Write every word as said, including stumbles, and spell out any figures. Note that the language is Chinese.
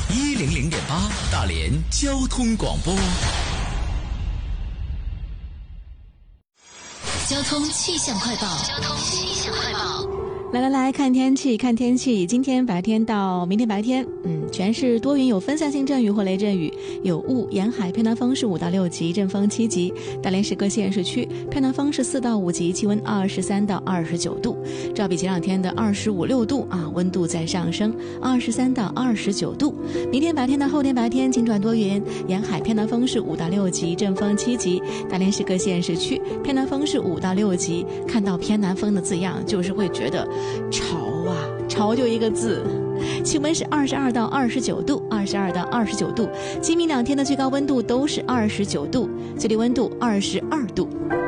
一零零点八大连交通广播。 交通气象快报。交通气象快报。 来来来看天气，看天气。今天白天到明天白天，嗯，全是多云，有分散性阵雨或雷阵雨，有雾，沿海偏南风是五到六级，阵风七级。大连市各县市区偏南风是四到五级，气温二十三到二十九度，照比前两天的二十五六度啊，温度在上升，二十三到二十九度。明天白天到后天白天晴转多云，沿海偏南风是五到六级，阵风七级。大连市各县市区偏南风是五到六级。看到偏南风的字样，就是会觉得潮啊，潮就一个字。气温是二十二到二十九度，二十二到二十九度。今明两天的最高温度都是二十九度，最低温度二十二度。